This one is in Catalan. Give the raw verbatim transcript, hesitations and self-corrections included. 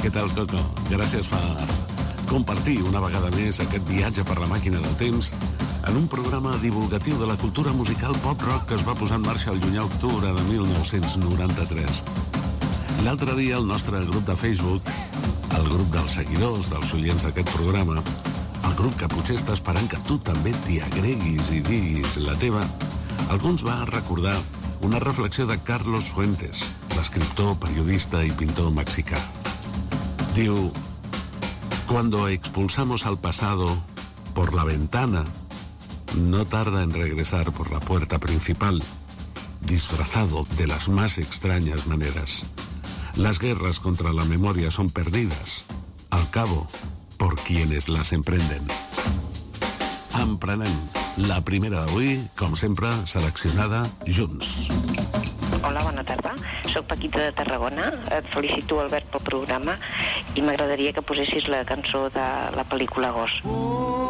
Què tal, Coco? Gràcies per compartir una vegada més aquest viatge per la màquina del temps en un programa divulgatiu de la cultura musical pop-rock que es va posar en marxa el llunyà octubre de mil nou-cents noranta-tres. L'altre dia el nostre grup de Facebook, el grup dels seguidors, dels oients d'aquest programa, el grup que potser està esperant que tu també t'hi agreguis i diguis la teva, alguns va recordar una reflexió de Carlos Fuentes, l'escriptor, periodista i pintor mexicà. Diu: cuando expulsamos al pasado por la ventana, no tarda en regresar por la puerta principal, disfrazado de las más extrañas maneras. Las guerras contra la memoria son perdidas, al cabo, por quienes las emprenden. Emprenem. La primera d'avui, com sempre, seleccionada junts. Hola, bona tarda. Soc Paquita de Tarragona. Et felicito, Albert, pel programa i m'agradaria que posessis la cançó de la pel·lícula Ghost.